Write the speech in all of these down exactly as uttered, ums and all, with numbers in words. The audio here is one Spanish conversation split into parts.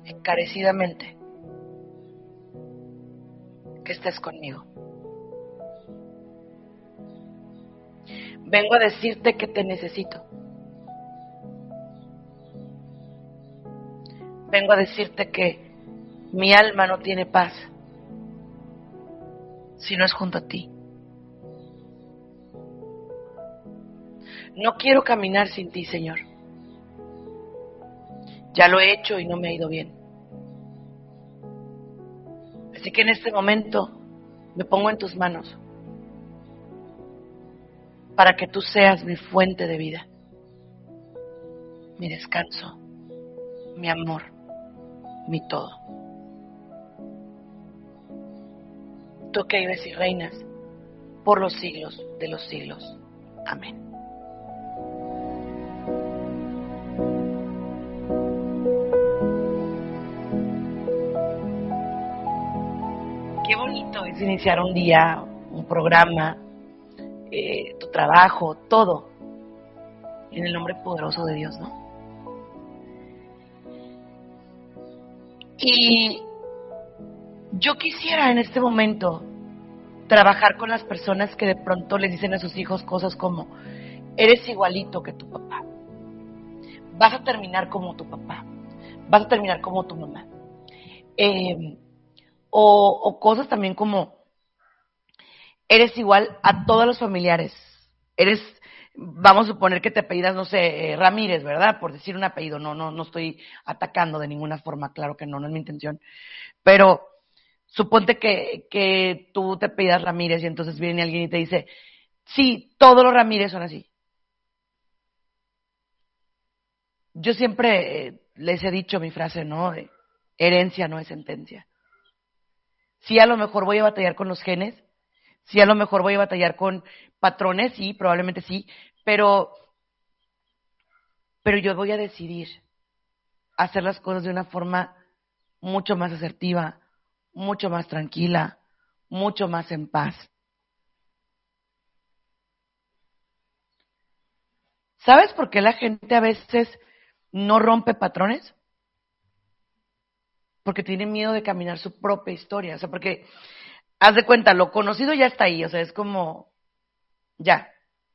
encarecidamente que estés conmigo. Vengo a decirte que te necesito. Vengo a decirte que mi alma no tiene paz si no es junto a ti. No quiero caminar sin ti, Señor. Ya lo he hecho y no me ha ido bien. Así que en este momento me pongo en tus manos para que tú seas mi fuente de vida, mi descanso, mi amor, mi todo. Tú que vives y reinas por los siglos de los siglos. Amén. Qué bonito es iniciar un día, un programa, eh, tu trabajo, todo, en el nombre poderoso de Dios, ¿no? Y yo quisiera en este momento trabajar con las personas que de pronto les dicen a sus hijos cosas como: eres igualito que tu papá, vas a terminar como tu papá, vas a terminar como tu mamá. Eh, o, o cosas también como: eres igual a todos los familiares, eres, vamos a suponer que te apellidas, no sé, eh, Ramírez, ¿verdad? Por decir un apellido, no, no, no estoy atacando de ninguna forma, claro que no, no es mi intención, pero suponte que, que tú te apellidas Ramírez y entonces viene alguien y te dice: sí, todos los Ramírez son así. Yo siempre eh, les he dicho mi frase, ¿no? De herencia no es sentencia. Sí, a lo mejor voy a batallar con los genes, sí, a lo mejor voy a batallar con patrones, sí, probablemente sí, pero, pero yo voy a decidir hacer las cosas de una forma mucho más asertiva, mucho más tranquila, mucho más en paz. ¿Sabes por qué la gente a veces no rompe patrones? Porque tiene miedo de caminar su propia historia. O sea, porque, haz de cuenta, lo conocido ya está ahí. O sea, es como, ya.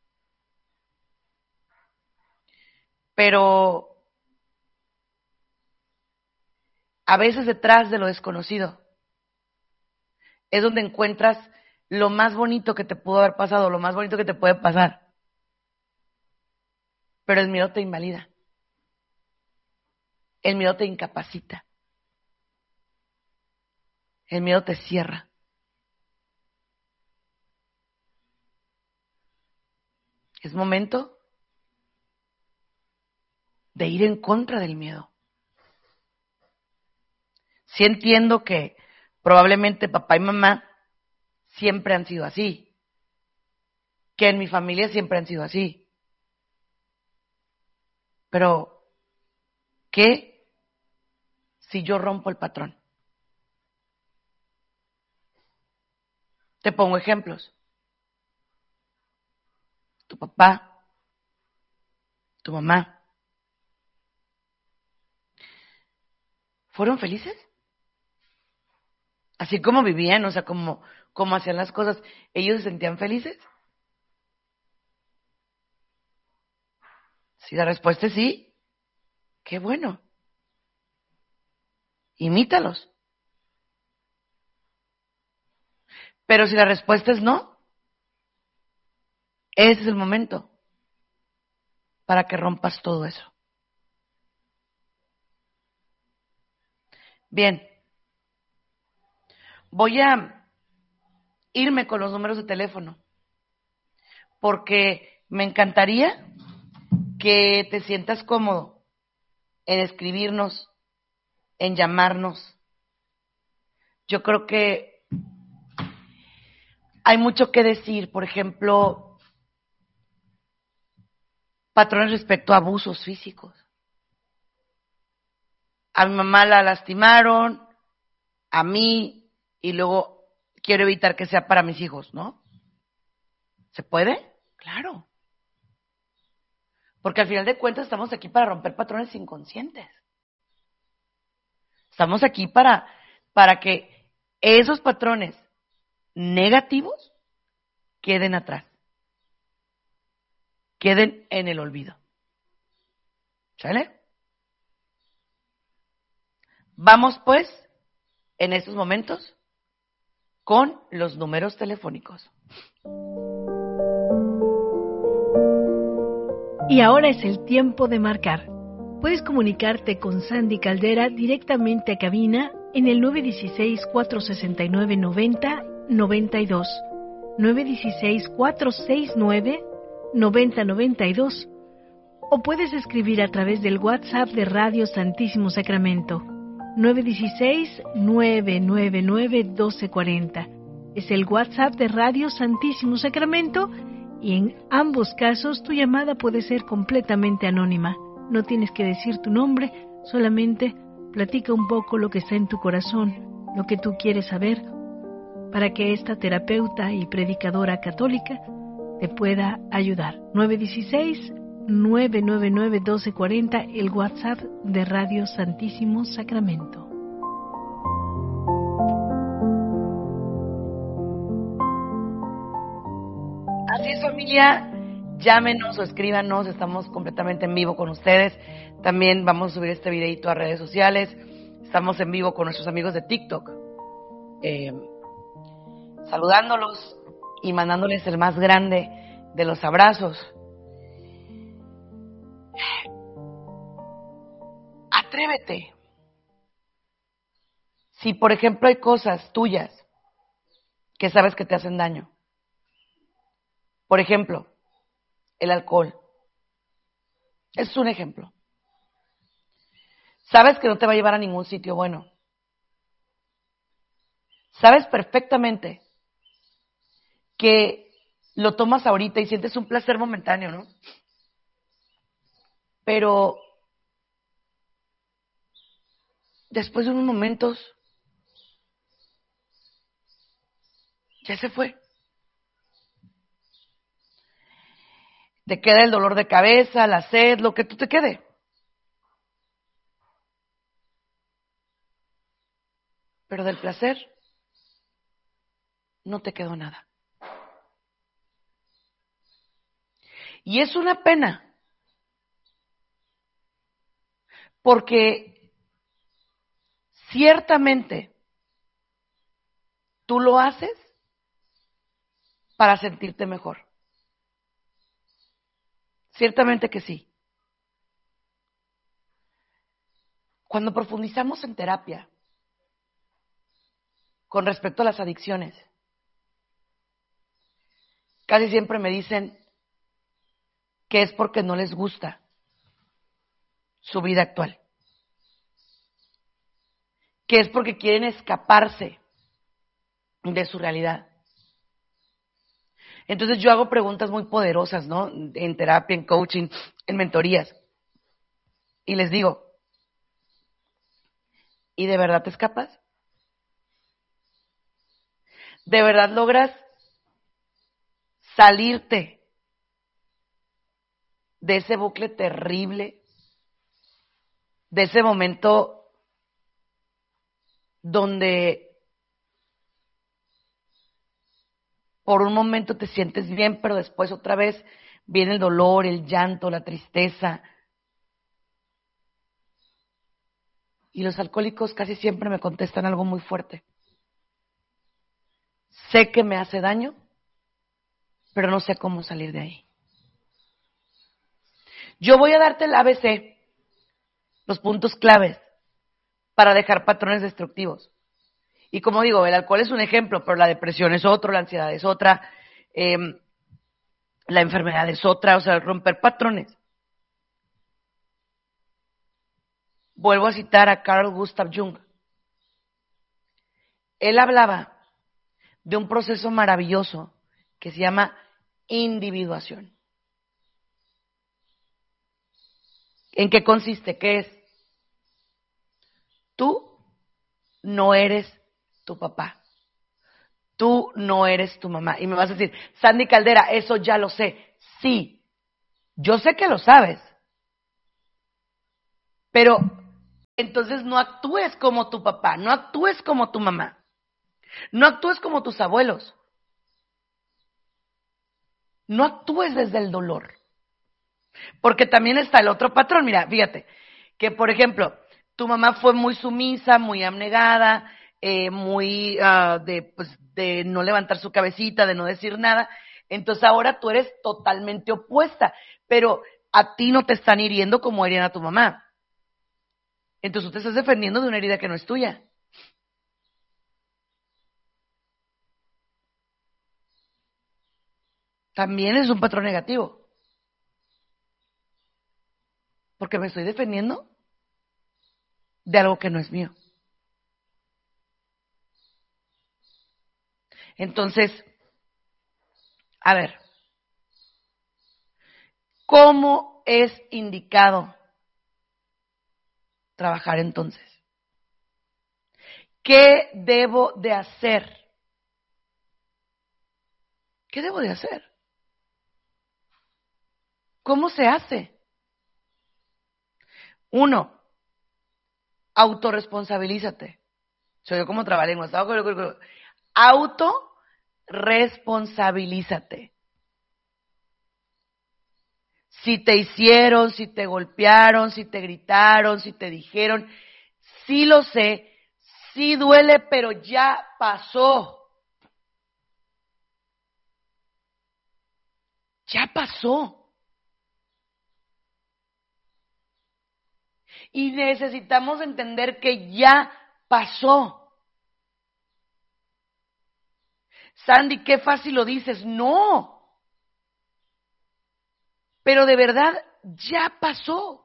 Pero a veces detrás de lo desconocido es donde encuentras lo más bonito que te pudo haber pasado, lo más bonito que te puede pasar. Pero el miedo te invalida. El miedo te incapacita. El miedo te cierra. Es momento de ir en contra del miedo. Sí entiendo que probablemente papá y mamá siempre han sido así, que en mi familia siempre han sido así. Pero, ¿qué si yo rompo el patrón? Te pongo ejemplos. Tu papá, tu mamá, ¿fueron felices? Así como vivían, o sea, como, como hacían las cosas, ¿ellos se sentían felices? Si la respuesta es sí, qué bueno. Imítalos. Pero si la respuesta es no, ese es el momento para que rompas todo eso. Bien, voy a irme con los números de teléfono, porque me encantaría que te sientas cómodo en escribirnos, en llamarnos. Yo creo que hay mucho que decir, por ejemplo, patrones respecto a abusos físicos. A mi mamá la lastimaron, a mí, y luego quiero evitar que sea para mis hijos, ¿no? ¿Se puede? Claro. Porque al final de cuentas estamos aquí para romper patrones inconscientes. Estamos aquí para, para que esos patrones negativos queden atrás, queden en el olvido. ¿Sale? Vamos pues, en estos momentos, con los números telefónicos. Y ahora es el tiempo de marcar. Puedes comunicarte con Sandy Caldera directamente a cabina en el nueve uno seis, cuatro seis nueve, nueve cero nueve dos, nueve uno seis, cuatro seis nueve, nueve cero nueve dos, o puedes escribir a través del WhatsApp de Radio Santísimo Sacramento, nueve uno seis, nueve nueve nueve, uno dos cuatro cero. Es el WhatsApp de Radio Santísimo Sacramento y en ambos casos tu llamada puede ser completamente anónima. No tienes que decir tu nombre, solamente platica un poco lo que está en tu corazón, lo que tú quieres saber, para que esta terapeuta y predicadora católica te pueda ayudar. nueve uno seis, nueve nueve nueve, uno dos cuatro cero, el WhatsApp de Radio Santísimo Sacramento. Así es, familia. Llámenos o escríbanos, estamos completamente en vivo con ustedes. También vamos a subir este videito a redes sociales. Estamos en vivo con nuestros amigos de TikTok, eh, saludándolos y mandándoles el más grande de los abrazos. Atrévete. Si, por ejemplo, hay cosas tuyas que sabes que te hacen daño, por ejemplo, el alcohol. Es un ejemplo. Sabes que no te va a llevar a ningún sitio bueno. Sabes perfectamente que lo tomas ahorita y sientes un placer momentáneo, ¿no? Pero después de unos momentos ya se fue. Te queda el dolor de cabeza, la sed, lo que tú te quede. Pero del placer no te quedó nada. Y es una pena, porque ciertamente tú lo haces para sentirte mejor. Ciertamente que sí. Cuando profundizamos en terapia con respecto a las adicciones, casi siempre me dicen que es porque no les gusta su vida actual, que es porque quieren escaparse de su realidad. Entonces yo hago preguntas muy poderosas, ¿no? En terapia, en coaching, en mentorías. Y les digo, ¿y de verdad te escapas? ¿De verdad logras salirte de ese bucle terrible, de ese momento donde por un momento te sientes bien, pero después otra vez viene el dolor, el llanto, la tristeza? Y los alcohólicos casi siempre me contestan algo muy fuerte. Sé que me hace daño, pero no sé cómo salir de ahí. Yo voy a darte el A B C, los puntos claves para dejar patrones destructivos. Y como digo, el alcohol es un ejemplo, pero la depresión es otro, la ansiedad es otra, eh, la enfermedad es otra, o sea, romper patrones. Vuelvo a citar a Carl Gustav Jung. Él hablaba de un proceso maravilloso que se llama individuación. ¿En qué consiste? ¿Qué es? Tú no eres tu papá. Tú no eres tu mamá. Y me vas a decir, Sandy Caldera, eso ya lo sé. Sí, yo sé que lo sabes. Pero Entonces no actúes como tu papá, no actúes como tu mamá, no actúes como tus abuelos, no actúes desde el dolor. Porque también está el otro patrón, mira, fíjate, que por ejemplo, tu mamá fue muy sumisa, muy abnegada, eh, muy uh, de, pues, de no levantar su cabecita, de no decir nada, entonces ahora tú eres totalmente opuesta, pero a ti no te están hiriendo como herían a tu mamá. Entonces tú te estás defendiendo de una herida que no es tuya. También es un patrón negativo. Porque me estoy defendiendo de algo que no es mío. Entonces, a ver, ¿cómo es indicado trabajar entonces? ¿Qué debo de hacer? ¿Qué debo de hacer? ¿Cómo se hace? Uno, autorresponsabilízate. Soy yo como trabalenguas. Autorresponsabilízate. Si te hicieron, si te golpearon, si te gritaron, si te dijeron, sí lo sé, sí duele, pero ya pasó. Ya pasó. Y necesitamos entender que ya pasó. Sandy, qué fácil lo dices. No. Pero de verdad, ya pasó.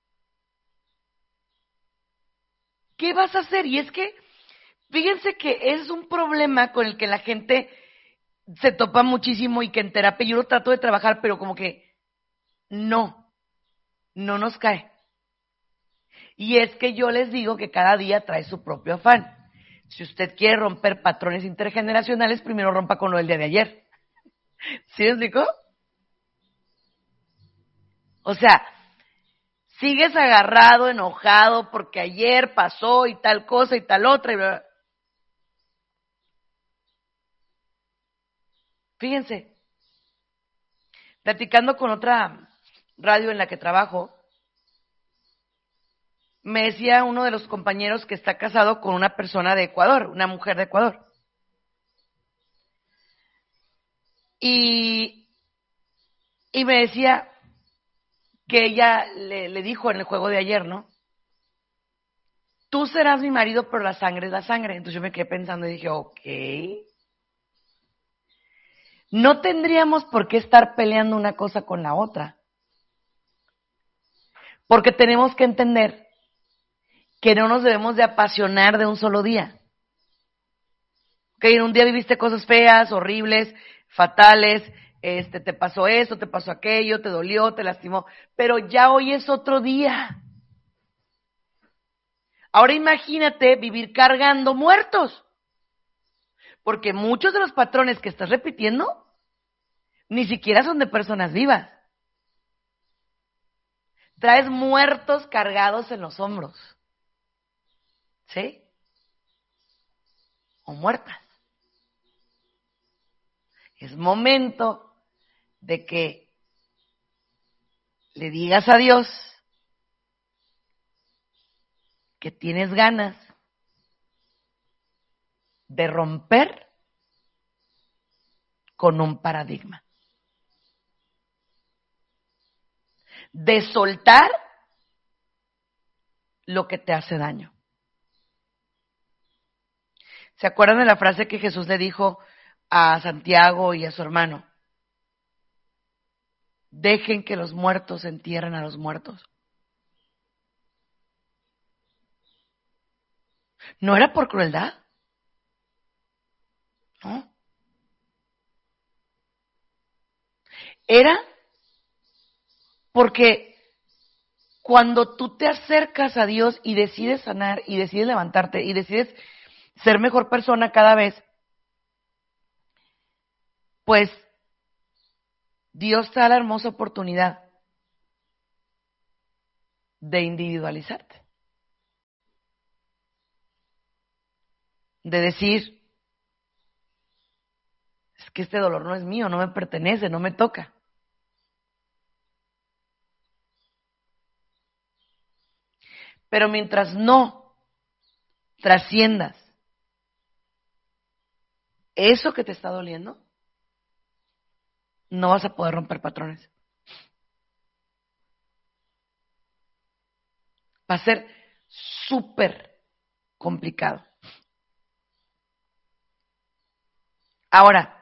¿Qué vas a hacer? Y es que, fíjense que es un problema con el que la gente se topa muchísimo y que en terapia yo lo trato de trabajar, pero como que no, no nos cae. Y es que yo les digo que cada día trae su propio afán. Si usted quiere romper patrones intergeneracionales, primero rompa con lo del día de ayer. ¿Sí me explico? O sea, sigues agarrado, enojado, porque ayer pasó y tal cosa y tal otra. Y bla, bla. Fíjense, platicando con otra radio en la que trabajo, me decía uno de los compañeros que está casado con una persona de Ecuador, una mujer de Ecuador. Y, y me decía que ella le, le dijo en el juego de ayer, ¿no? Tú serás mi marido, pero la sangre es la sangre. Entonces yo me quedé pensando y dije, ok. No tendríamos por qué estar peleando una cosa con la otra. Porque tenemos que entender que no nos debemos de apasionar de un solo día. Que en un día viviste cosas feas, horribles, fatales, este, te pasó esto, te pasó aquello, te dolió, te lastimó, pero ya hoy es otro día. Ahora imagínate vivir cargando muertos, porque muchos de los patrones que estás repitiendo ni siquiera son de personas vivas. Traes muertos cargados en los hombros, ¿sí? O muertas. Es momento de que le digas a Dios que tienes ganas de romper con un paradigma, de soltar lo que te hace daño. ¿Se acuerdan de la frase que Jesús le dijo a Santiago y a su hermano? Dejen que los muertos entierren a los muertos. ¿No era por crueldad? No. Era porque cuando tú te acercas a Dios y decides sanar y decides levantarte y decides ser mejor persona cada vez, pues Dios te da la hermosa oportunidad de individualizarte. de decir, es que este dolor no es mío, no me pertenece, no me toca. Pero mientras no trasciendas eso que te está doliendo, no vas a poder romper patrones. Va a ser súper complicado. Ahora,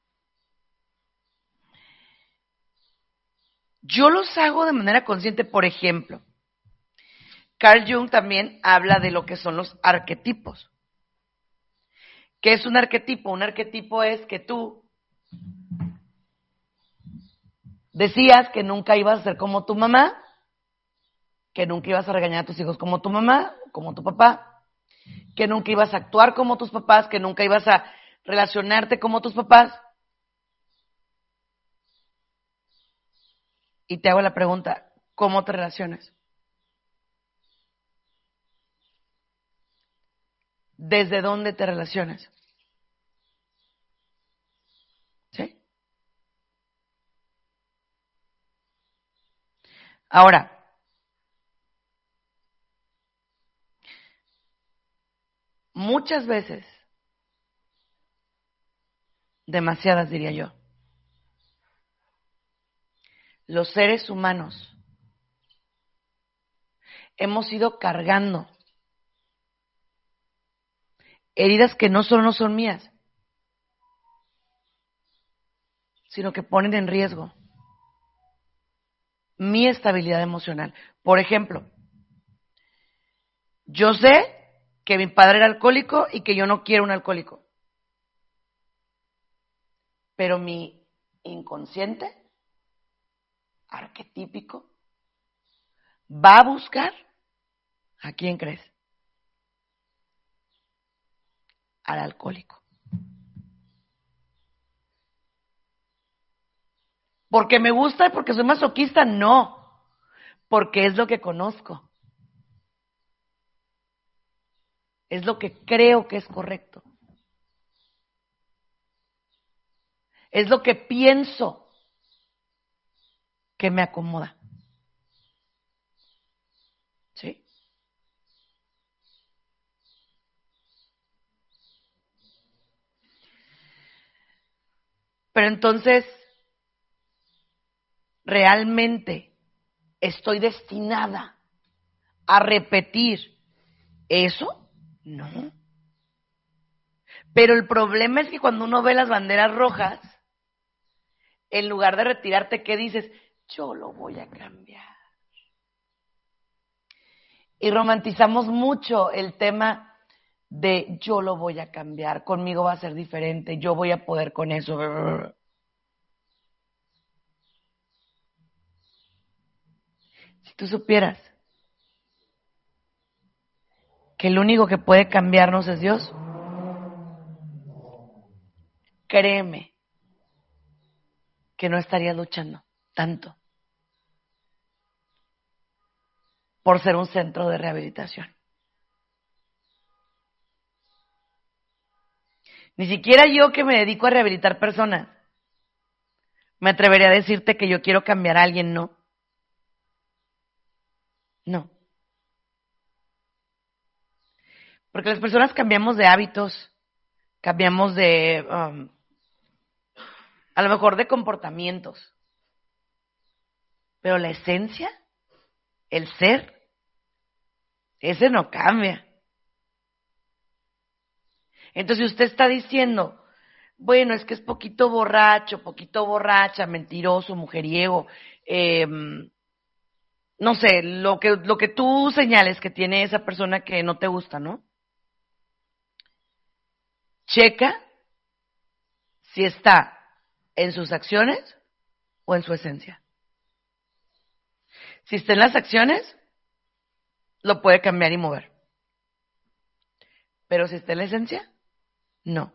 yo los hago de manera consciente. Por ejemplo, Carl Jung también habla de lo que son los arquetipos. ¿Qué es un arquetipo? Un arquetipo es que tú decías que nunca ibas a ser como tu mamá, que nunca ibas a regañar a tus hijos como tu mamá, como tu papá, que nunca ibas a actuar como tus papás, que nunca ibas a relacionarte como tus papás. Y te hago la pregunta, ¿cómo te relacionas? ¿Desde dónde te relacionas? ¿Sí? Ahora, muchas veces, demasiadas diría yo, los seres humanos hemos ido cargando heridas que no solo no son mías, sino que ponen en riesgo mi estabilidad emocional. Por ejemplo, yo sé que mi padre era alcohólico y que yo no quiero un alcohólico, pero mi inconsciente arquetípico va a buscar, ¿a quién crees? Al alcohólico. ¿Porque me gusta y porque soy masoquista? No, porque es lo que conozco. Es lo que creo que es correcto. Es lo que pienso que me acomoda. ¿Sí? Pero entonces, ¿realmente estoy destinada a repetir eso? No. Pero el problema es que cuando uno ve las banderas rojas, en lugar de retirarte, ¿qué dices? Yo lo voy a cambiar. Y romantizamos mucho el tema de yo lo voy a cambiar, conmigo va a ser diferente, yo voy a poder con eso. Si tú supieras que el único que puede cambiarnos es Dios, créeme que no estarías luchando tanto por ser un centro de rehabilitación. Ni siquiera yo, que me dedico a rehabilitar personas, me atrevería a decirte que yo quiero cambiar a alguien, no. No. Porque las personas cambiamos de hábitos, cambiamos de, um, a lo mejor de comportamientos, pero la esencia, el ser, ese no cambia. Entonces, si usted está diciendo, bueno, es que es poquito borracho, poquito borracha, mentiroso, mujeriego, eh, no sé, lo que, lo que tú señales que tiene esa persona que no te gusta, ¿no? Checa si está en sus acciones o en su esencia. Si está en las acciones, lo puede cambiar y mover. Pero si está en la esencia, no.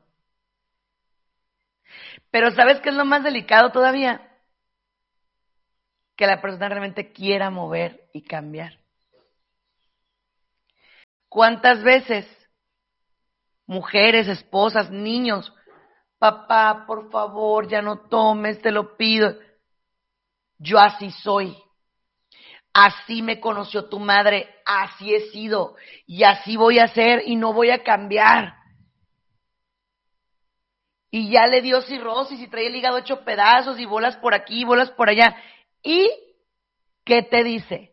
Pero ¿sabes qué es lo más delicado todavía? Que la persona realmente quiera mover y cambiar. ¿Cuántas veces mujeres, esposas, niños. Papá, por favor, ya no tomes, te lo pido. Yo así soy. Así me conoció tu madre, así he sido y así voy a ser y no voy a cambiar. Y ya le dio cirrosis y trae el hígado hecho pedazos y bolas por aquí, bolas por allá. ¿Y qué te dice?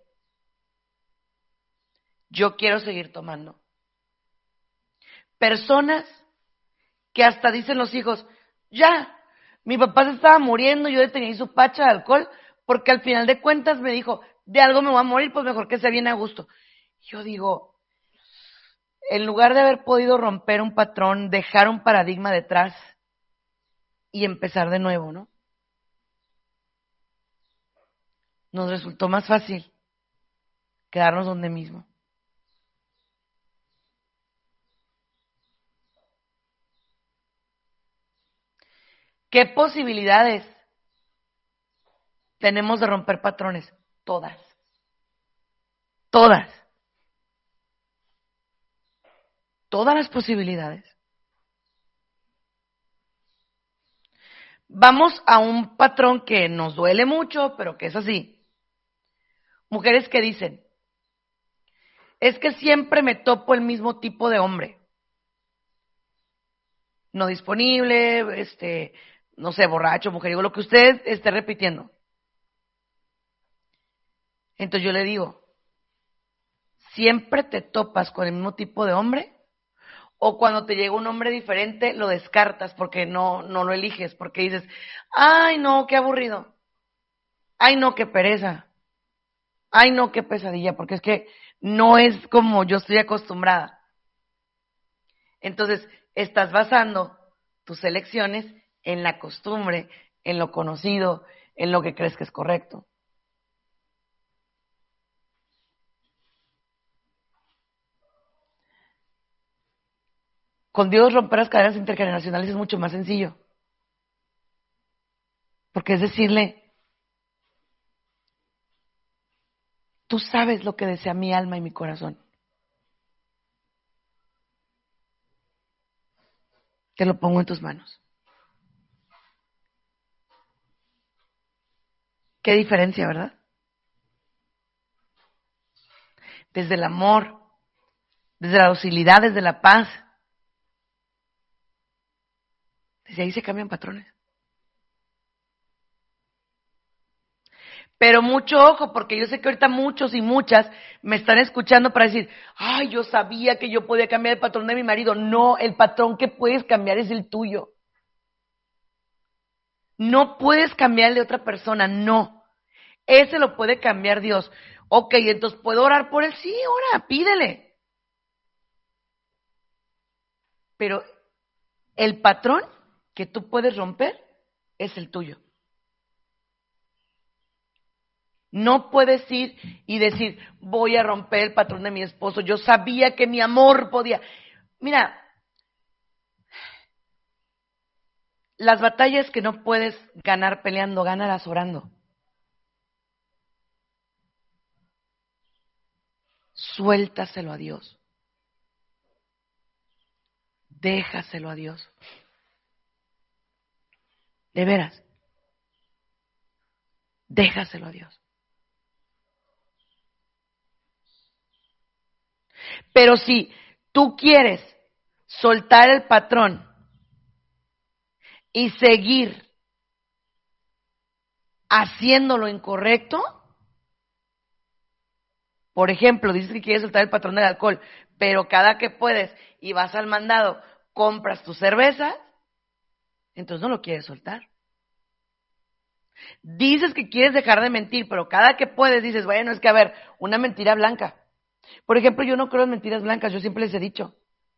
Yo quiero seguir tomando. Personas que hasta dicen los hijos, ya, mi papá se estaba muriendo, yo le tenía su pacha de alcohol, porque al final de cuentas me dijo, de algo me voy a morir, pues mejor que sea bien a gusto. Yo digo, en lugar de haber podido romper un patrón, dejar un paradigma detrás y empezar de nuevo, ¿no? Nos resultó más fácil quedarnos donde mismo. ¿Qué posibilidades tenemos de romper patrones? Todas. Todas. Todas las posibilidades. Vamos a un patrón que nos duele mucho, pero que es así. Mujeres que dicen, es que siempre me topo el mismo tipo de hombre. No disponible, este, no sé, borracho, mujeriego, lo que usted esté repitiendo. Entonces yo le digo, ¿siempre te topas con el mismo tipo de hombre? O cuando te llega un hombre diferente, lo descartas porque no, no lo eliges, porque dices, ay no, qué aburrido. Ay no, qué pereza. Ay no, qué pesadilla, porque es que no es como yo estoy acostumbrada. Entonces, estás basando tus elecciones en la costumbre, en lo conocido, en lo que crees que es correcto. Con Dios romper las cadenas intergeneracionales es mucho más sencillo. Porque es decirle, tú sabes lo que desea mi alma y mi corazón. Te lo pongo en tus manos. Qué diferencia, ¿verdad? Desde el amor, desde la docilidad, desde la paz. Desde ahí se cambian patrones. Pero mucho ojo, porque yo sé que ahorita muchos y muchas me están escuchando para decir, ay, yo sabía que yo podía cambiar el patrón de mi marido. No, el patrón que puedes cambiar es el tuyo. No puedes cambiar el de otra persona, no. Ese lo puede cambiar Dios. Ok, entonces, ¿puedo orar por él? Sí, ora, pídele. Pero el patrón que tú puedes romper es el tuyo. No puedes ir y decir, voy a romper el patrón de mi esposo. Yo sabía que mi amor podía. Mira, las batallas que no puedes ganar peleando, gánalas orando. Suéltaselo a Dios. Déjaselo a Dios. De veras. Déjaselo a Dios. Pero si tú quieres soltar el patrón y seguir haciendo lo incorrecto, por ejemplo, dices que quieres soltar el patrón del alcohol, pero cada que puedes y vas al mandado, compras tu cerveza, entonces no lo quieres soltar. Dices que quieres dejar de mentir, pero cada que puedes dices, bueno, es que a ver, una mentira blanca. Por ejemplo, yo no creo en mentiras blancas, yo siempre les he dicho.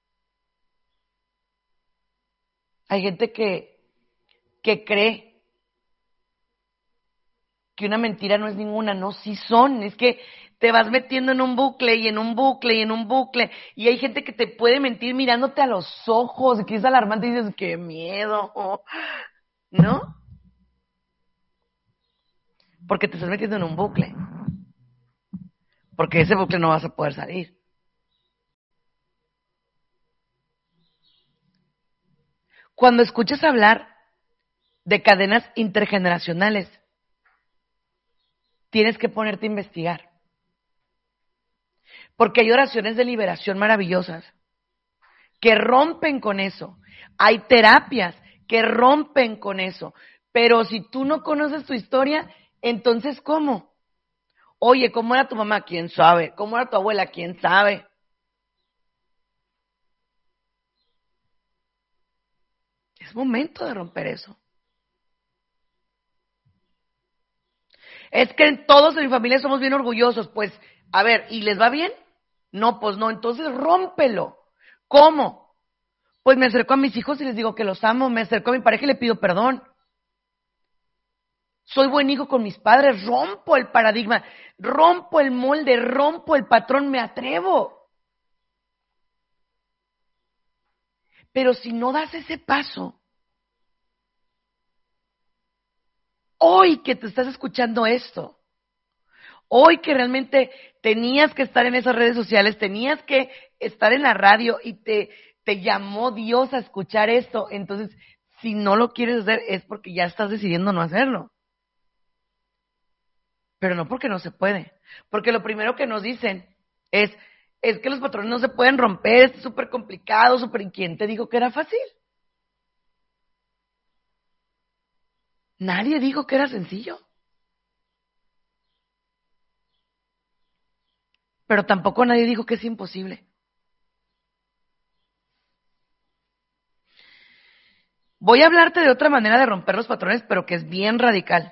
Hay gente que, que cree que una mentira no es ninguna, no, sí son, es que te vas metiendo en un bucle y en un bucle y en un bucle, y hay gente que te puede mentir mirándote a los ojos, que es alarmante y dices, qué miedo, ¿no? Porque te estás metiendo en un bucle, porque de ese bucle no vas a poder salir. Cuando escuches hablar de cadenas intergeneracionales, tienes que ponerte a investigar. Porque hay oraciones de liberación maravillosas que rompen con eso. Hay terapias que rompen con eso. Pero si tú no conoces tu historia, entonces ¿cómo? Oye, ¿cómo era tu mamá? ¿Quién sabe? ¿Cómo era tu abuela? ¿Quién sabe? Es momento de romper eso. Es que todos en mi familia somos bien orgullosos. Pues, a ver, ¿y les va bien? No, pues no, entonces rómpelo. ¿Cómo? Pues me acerco a mis hijos y les digo que los amo, me acerco a mi pareja y le pido perdón. Soy buen hijo con mis padres, rompo el paradigma, rompo el molde, rompo el patrón, me atrevo. Pero si no das ese paso, hoy que te estás escuchando esto, hoy que realmente tenías que estar en esas redes sociales, tenías que estar en la radio y te, te llamó Dios a escuchar esto, entonces si no lo quieres hacer es porque ya estás decidiendo no hacerlo. Pero no porque no se puede. Porque lo primero que nos dicen es, es que los patrones no se pueden romper, es súper complicado, súper... ¿Y quién te dijo que era fácil? Nadie dijo que era sencillo. Pero tampoco nadie dijo que es imposible. Voy a hablarte de otra manera de romper los patrones, pero que es bien radical.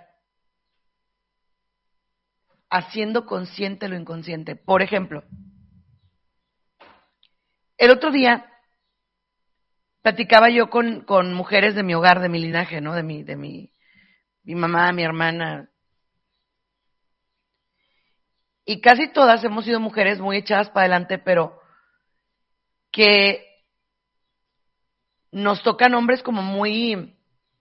Haciendo consciente lo inconsciente. Por ejemplo, el otro día platicaba yo con, con mujeres de mi hogar, de mi linaje, ¿no? De mi, de mi, mi mamá, mi hermana. Y casi todas hemos sido mujeres muy echadas para adelante, pero que nos tocan hombres como muy,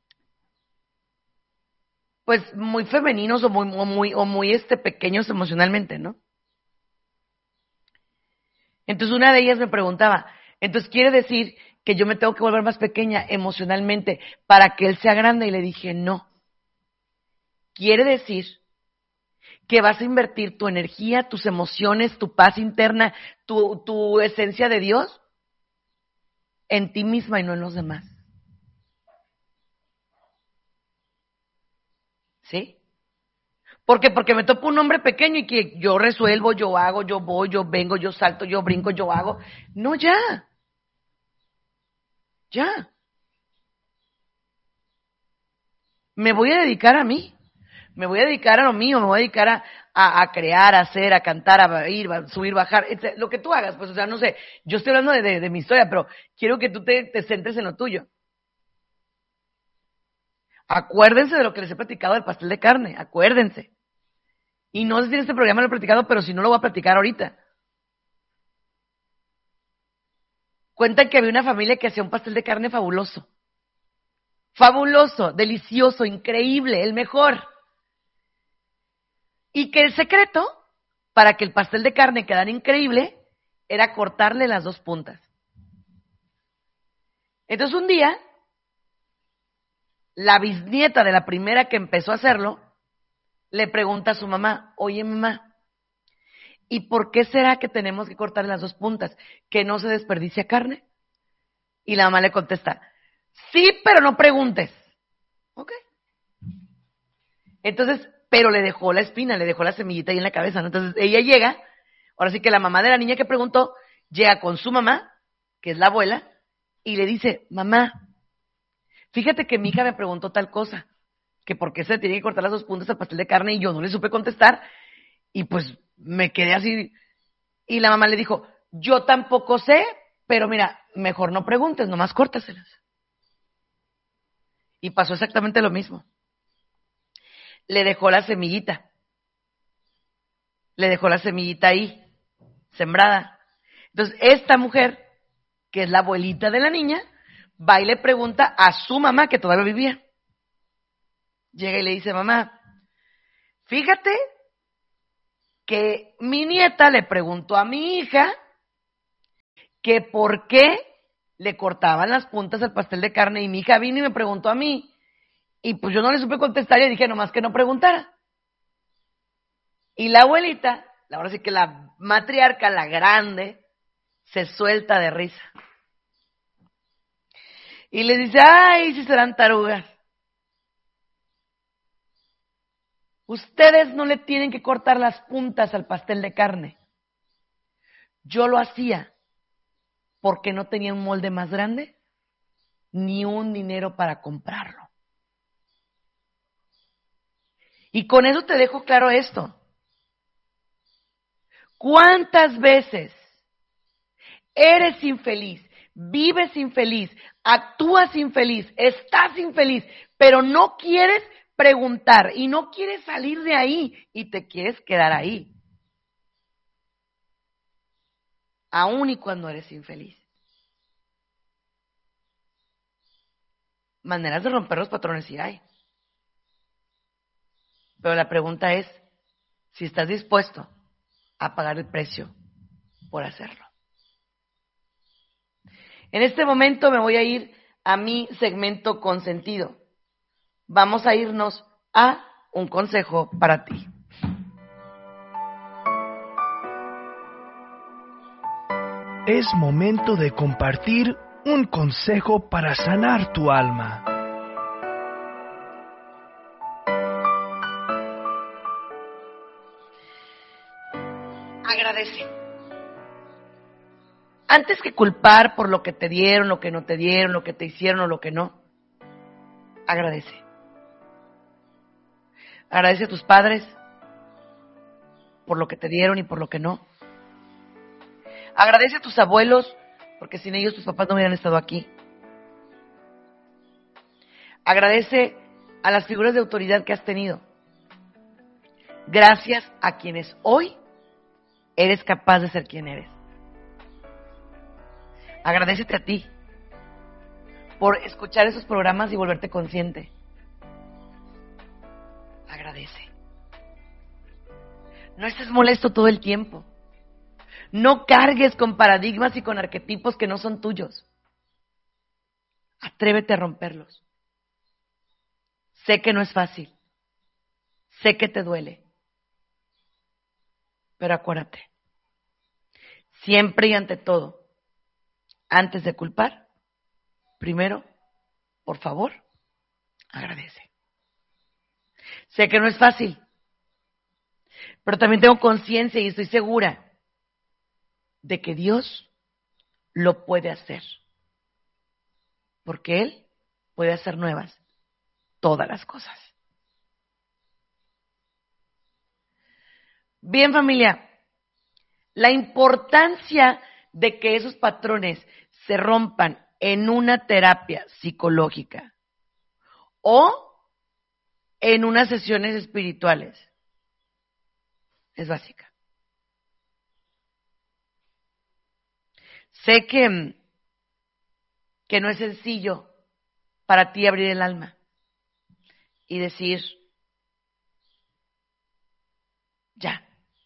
pues muy femeninos o muy, o muy, o muy este, pequeños emocionalmente, ¿no? Entonces una de ellas me preguntaba, entonces quiere decir que yo me tengo que volver más pequeña emocionalmente para que él sea grande, y le dije, no. Quiere decir que vas a invertir tu energía, tus emociones, tu paz interna, tu, tu esencia de Dios en ti misma y no en los demás. ¿Sí? ¿Por qué? Porque me topo un hombre pequeño y que yo resuelvo, yo hago, yo voy, yo vengo, yo salto, yo brinco, yo hago. No, ya. Ya. Me voy a dedicar a mí. Me voy a dedicar a lo mío, me voy a dedicar a, a, a crear, a hacer, a cantar, a ir, a subir, bajar, etcétera. Lo que tú hagas, pues, o sea, no sé, yo estoy hablando de, de, de mi historia, pero quiero que tú te, te centres en lo tuyo. Acuérdense de lo que les he platicado del pastel de carne, acuérdense. Y no sé si en este programa lo he platicado, pero si no lo voy a platicar ahorita. Cuentan que había una familia que hacía un pastel de carne fabuloso. Fabuloso, delicioso, increíble, el mejor. Y que el secreto para que el pastel de carne quedara increíble era cortarle las dos puntas. Entonces un día, la bisnieta de la primera que empezó a hacerlo, le pregunta a su mamá, oye mamá, ¿y por qué será que tenemos que cortarle las dos puntas? ¿Que no se desperdicia carne? Y la mamá le contesta, sí, pero no preguntes. Ok. Entonces, pero le dejó la espina, le dejó la semillita ahí en la cabeza, ¿no? Entonces ella llega, ahora sí que la mamá de la niña que preguntó, llega con su mamá, que es la abuela, y le dice, mamá, fíjate que mi hija me preguntó tal cosa, que por qué se tiene que cortar las dos puntas al pastel de carne, y yo no le supe contestar, y pues me quedé así, y la mamá le dijo, yo tampoco sé, pero mira, mejor no preguntes, nomás córtaselas. Y pasó exactamente lo mismo. Le dejó la semillita. Le dejó la semillita ahí, sembrada. Entonces, esta mujer, que es la abuelita de la niña, va y le pregunta a su mamá, que todavía vivía. Llega y le dice, mamá, fíjate que mi nieta le preguntó a mi hija que por qué le cortaban las puntas al pastel de carne y mi hija vino y me preguntó a mí. Y pues yo no le supe contestar y le dije nomás que no preguntara. Y la abuelita, ahora sí que la matriarca, la grande, se suelta de risa. Y le dice, ay, si serán tarugas. Ustedes no le tienen que cortar las puntas al pastel de carne. Yo lo hacía porque no tenía un molde más grande ni un dinero para comprarlo. Y con eso te dejo claro esto. ¿Cuántas veces eres infeliz, vives infeliz, actúas infeliz, estás infeliz, pero no quieres preguntar y no quieres salir de ahí y te quieres quedar ahí? Aún y cuando eres infeliz. Maneras de romper los patrones sí hay. Pero la pregunta es si estás dispuesto a pagar el precio por hacerlo. En este momento me voy a ir a mi segmento consentido. Vamos a irnos a un consejo para ti. Es momento de compartir un consejo para sanar tu alma. Agradece. Antes que culpar por lo que te dieron, lo que no te dieron, lo que te hicieron o lo que no, agradece. Agradece a tus padres por lo que te dieron y por lo que no. Agradece a tus abuelos, porque sin ellos tus papás no hubieran estado aquí. Agradece a las figuras de autoridad que has tenido. Gracias a quienes hoy eres capaz de ser quien eres. Agradécete a ti por escuchar esos programas y volverte consciente. Agradece. No estés molesto todo el tiempo. No cargues con paradigmas y con arquetipos que no son tuyos. Atrévete a romperlos. Sé que no es fácil. Sé que te duele. Pero acuérdate, siempre y ante todo, antes de culpar, primero, por favor, agradece. Sé que no es fácil, pero también tengo conciencia y estoy segura de que Dios lo puede hacer, porque Él puede hacer nuevas todas las cosas. Bien, familia, la importancia de que esos patrones se rompan en una terapia psicológica o en unas sesiones espirituales es básica. Sé que, que no es sencillo para ti abrir el alma y decir, ya,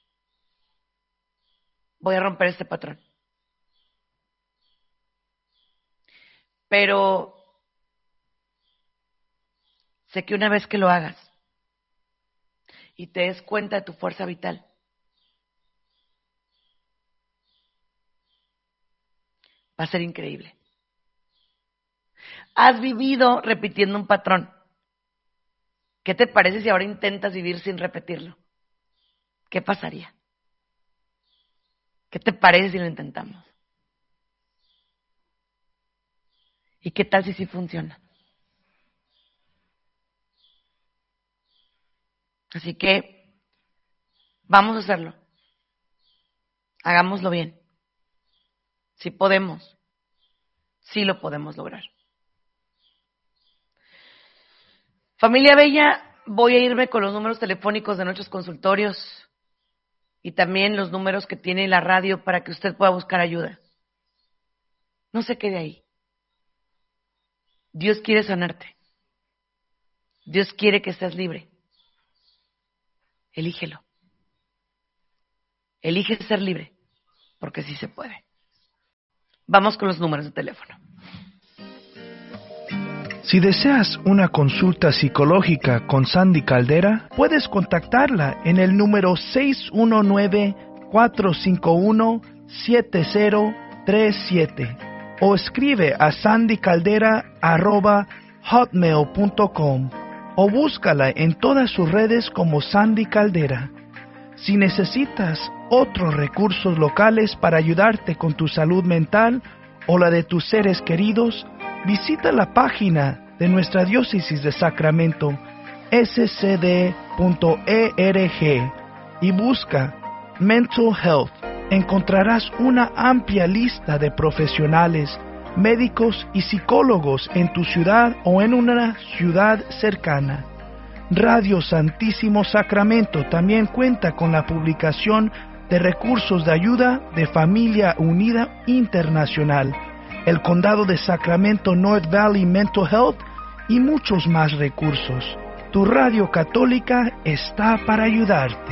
voy a romper este patrón. Pero sé que una vez que lo hagas y te des cuenta de tu fuerza vital, va a ser increíble. Has vivido repitiendo un patrón. ¿Qué te parece si ahora intentas vivir sin repetirlo? ¿Qué pasaría? ¿Qué te parece si lo intentamos? ¿Y qué tal si sí funciona? Así que vamos a hacerlo. Hagámoslo bien. Si podemos, sí lo podemos lograr. Familia Bella, voy a irme con los números telefónicos de nuestros consultorios y también los números que tiene la radio para que usted pueda buscar ayuda. No se quede ahí. Dios quiere sanarte. Dios quiere que estés libre. Elígelo. Elige ser libre, porque sí se puede. Vamos con los números de teléfono. Si deseas una consulta psicológica con Sandy Caldera, puedes contactarla en el número seis uno nueve, cuatro cinco uno, siete cero tres siete o escribe a sandycaldera arroba hotmail punto com o búscala en todas sus redes como Sandy Caldera. Si necesitas otros recursos locales para ayudarte con tu salud mental o la de tus seres queridos, visita la página de nuestra diócesis de Sacramento, s c d punto org, y busca Mental Health. Encontrarás una amplia lista de profesionales, médicos y psicólogos en tu ciudad o en una ciudad cercana. Radio Santísimo Sacramento también cuenta con la publicación de recursos de ayuda de Familia Unida Internacional, el Condado de Sacramento North Valley Mental Health y muchos más recursos. Tu radio católica está para ayudarte.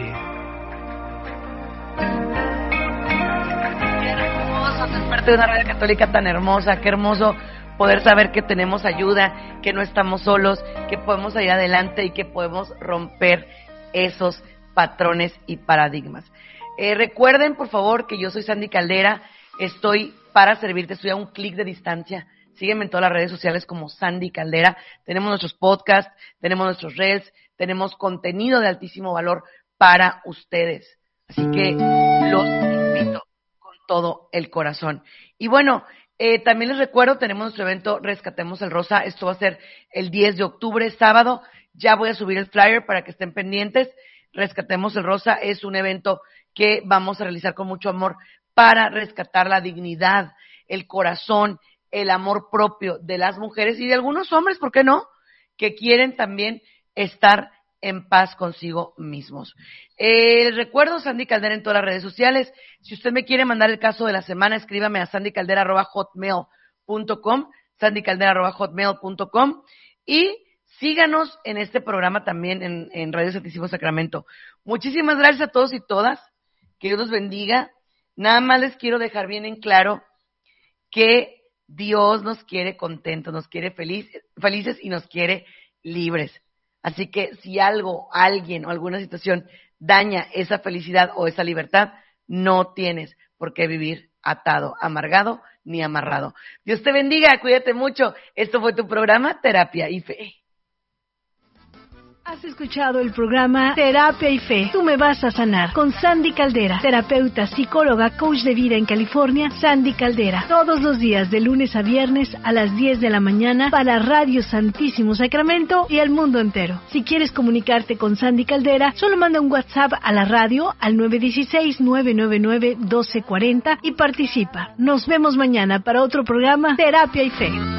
Qué hermoso ser parte de una radio católica tan hermosa, qué hermoso poder saber que tenemos ayuda, que no estamos solos, que podemos ir adelante y que podemos romper esos patrones y paradigmas. Eh, recuerden, por favor, que yo soy Sandy Caldera, estoy para servirte, estoy a un clic de distancia. Sígueme en todas las redes sociales como Sandy Caldera. Tenemos nuestros podcasts, tenemos nuestros reels, tenemos contenido de altísimo valor para ustedes. Así que los invito con todo el corazón. Y bueno, eh, también les recuerdo, tenemos nuestro evento Rescatemos el Rosa. Esto va a ser el diez de octubre, sábado. Ya voy a subir el flyer para que estén pendientes. Rescatemos el Rosa es un evento que vamos a realizar con mucho amor para rescatar la dignidad, el corazón, el amor propio de las mujeres y de algunos hombres, ¿por qué no?, que quieren también estar en paz consigo mismos. Eh, recuerdo Sandy Caldera en todas las redes sociales. Si usted me quiere mandar el caso de la semana, escríbame a sandycaldera arroba hotmail punto com, sandycaldera arroba hotmail punto com, y síganos en este programa también en, en Radio Santísimo Sacramento. Muchísimas gracias a todos y todas. Que Dios los bendiga. Nada más les quiero dejar bien en claro que Dios nos quiere contentos, nos quiere feliz, felices y nos quiere libres. Así que si algo, alguien o alguna situación daña esa felicidad o esa libertad, no tienes por qué vivir atado, amargado ni amarrado. Dios te bendiga, cuídate mucho. Esto fue tu programa Terapia y Fe. Has escuchado el programa Terapia y Fe. Tú me vas a sanar con Sandy Caldera, terapeuta, psicóloga, coach de vida en California. Sandy Caldera, todos los días de lunes a viernes a las diez de la mañana para Radio Santísimo Sacramento y el mundo entero. Si quieres comunicarte con Sandy Caldera, solo manda un WhatsApp a la radio al nueve uno seis, nueve nueve nueve, uno dos cuatro cero y participa. Nos vemos mañana para otro programa Terapia y Fe.